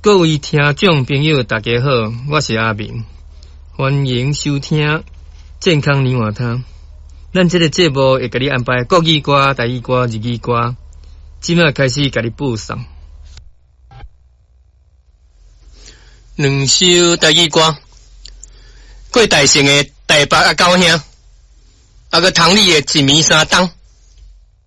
各位听众朋友，大家好，我是阿明，欢迎收听健康年华汤。咱这个节目会给你安排国语歌、台语歌、日语歌，即马开始给你播送。两首台语歌，过大城的台北阿高兄，啊个塘里的一暝三冬。